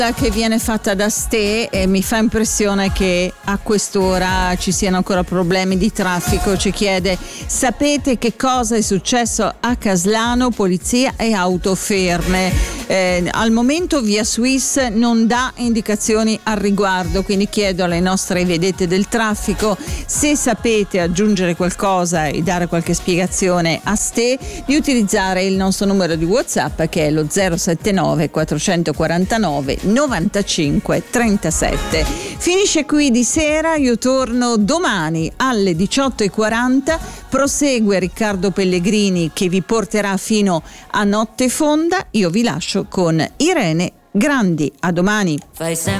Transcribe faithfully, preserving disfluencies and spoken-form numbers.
che viene fatta da Ste e mi fa impressione che a quest'ora ci siano ancora problemi di traffico. Ci chiede: sapete che cosa è successo a Caslano? Polizia e auto ferme. Eh, al momento Via Swiss non dà indicazioni al riguardo, quindi chiedo alle nostre vedette del traffico, se sapete aggiungere qualcosa e dare qualche spiegazione a Ste, di utilizzare il nostro numero di WhatsApp, che è lo zero sette nove quattrocentoquarantanove novantacinque trentasette. Finisce qui di sera, io torno domani alle diciotto e quaranta. Prosegue Riccardo Pellegrini che vi porterà fino a notte fonda. Io vi lascio con Irene Grandi. A domani. Fai sempre